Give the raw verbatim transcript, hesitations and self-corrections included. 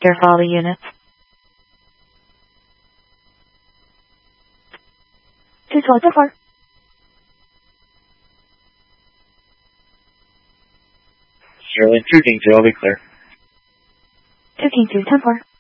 Careful all the units. two twelve ten four. Sterling two King two, I'll be clear. two King two ten four.